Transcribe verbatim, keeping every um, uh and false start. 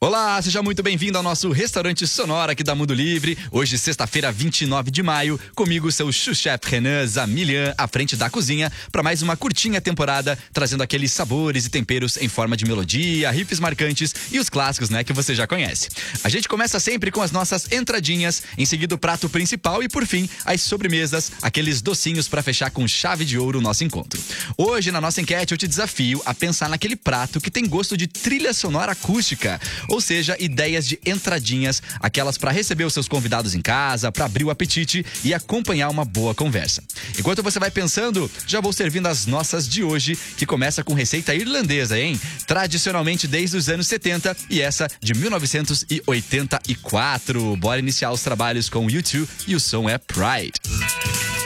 Olá, seja muito bem-vindo ao nosso restaurante sonoro aqui da Mundo Livre. Hoje, sexta-feira, vinte e nove de maio, comigo, seu chef Renan Zamilian, à frente da cozinha, para mais uma curtinha temporada, trazendo aqueles sabores e temperos em forma de melodia, riffs marcantes e os clássicos, né, que você já conhece. A gente começa sempre com as nossas entradinhas, em seguida o prato principal e, por fim, as sobremesas, aqueles docinhos para fechar com chave de ouro o nosso encontro. Hoje, na nossa enquete, eu te desafio a pensar naquele prato que tem gosto de trilha sonora acústica. Ou seja, ideias de entradinhas, aquelas para receber os seus convidados em casa, para abrir o apetite e acompanhar uma boa conversa. Enquanto você vai pensando, já vou servindo as nossas de hoje, que começa com receita irlandesa, hein? Tradicionalmente desde os anos setenta e essa de mil novecentos e oitenta e quatro. Bora iniciar os trabalhos com o U dois e o som é Pride.